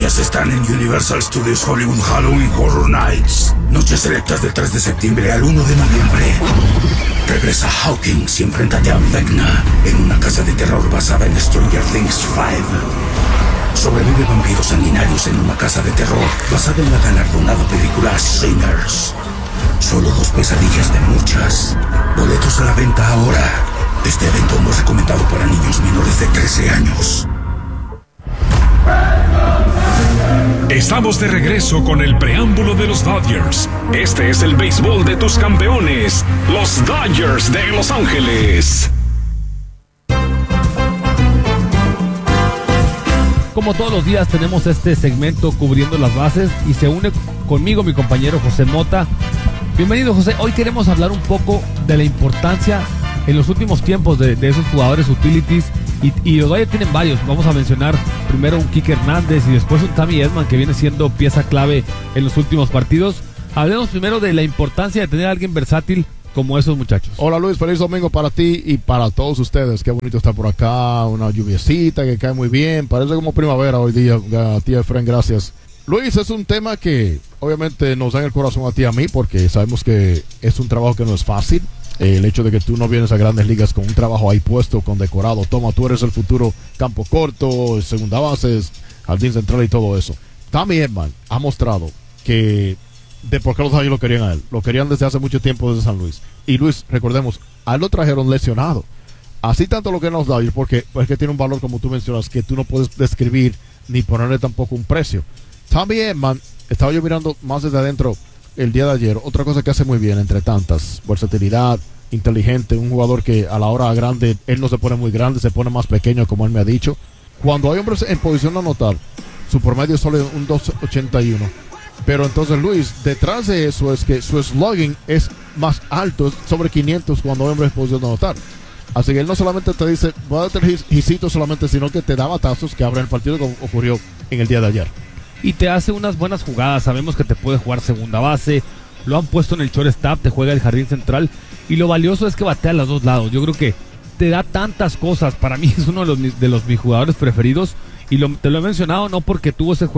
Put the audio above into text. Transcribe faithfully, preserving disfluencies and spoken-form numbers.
pesadillas están en Universal Studios Hollywood Halloween Horror Nights. Noches selectas del tres de septiembre al uno de noviembre. Regresa Hawkins y enfréntate a Vecna en una casa de terror basada en Stranger Things cinco. Sobrevive vampiros sanguinarios en una casa de terror basada en la galardonada película Sinners. Solo dos pesadillas de muchas. Boletos a la venta ahora. Este evento no es recomendado para niños menores de trece años. Estamos de regreso con el preámbulo de los Dodgers. Este es el béisbol de tus campeones, los Dodgers de Los Ángeles. Como todos los días tenemos este segmento cubriendo las bases y se une conmigo mi compañero José Mota. Bienvenido, José. Hoy queremos hablar un poco de la importancia en los últimos tiempos de, de esos jugadores utilities. Y, y los Dodgers tienen varios. Vamos a mencionar primero un Kike Hernández y después un Tommy Edman, que viene siendo pieza clave en los últimos partidos. Hablemos primero de la importancia de tener a alguien versátil como esos muchachos. Hola Luis, feliz domingo para ti y para todos ustedes. Qué bonito estar por acá, una lluviecita que cae muy bien, parece como primavera hoy día. Tía Efren, gracias. Luis, es un tema que obviamente nos da en el corazón a ti y a mí, porque sabemos que es un trabajo que no es fácil. El hecho de que tú no vienes a Grandes Ligas con un trabajo ahí puesto, condecorado. Toma, tú eres el futuro campo corto, segunda base, jardín central y todo eso. Tommy Edman ha mostrado que de por qué los Dodgers lo querían a él. Lo querían desde hace mucho tiempo desde San Luis. Y Luis, recordemos, a él lo trajeron lesionado. Así tanto lo que nos Dodgers, porque es que tiene un valor, como tú mencionas, que tú no puedes describir ni ponerle tampoco un precio. Tommy Edman, estaba yo mirando más desde adentro el día de ayer, otra cosa que hace muy bien entre tantas, versatilidad, inteligente, un jugador que a la hora grande, él no se pone muy grande, se pone más pequeño, como él me ha dicho. Cuando hay hombres en posición de anotar, su promedio es solo un dos ochenta y uno. Pero entonces, Luis, detrás de eso es que su slugging es más alto, es sobre quinientos cuando hay hombres en posición de anotar. Así que él no solamente te dice, voy a tener hisitos solamente, sino que te da batazos que abren el partido, como ocurrió en el día de ayer. Y te hace unas buenas jugadas. Sabemos que te puede jugar segunda base. Lo han puesto en el shortstop, te juega el jardín central. Y lo valioso es que batea a los dos lados. Yo creo que te da tantas cosas. Para mí es uno de los, de los mis jugadores preferidos. Y lo, te lo he mencionado no porque tuvo ese juego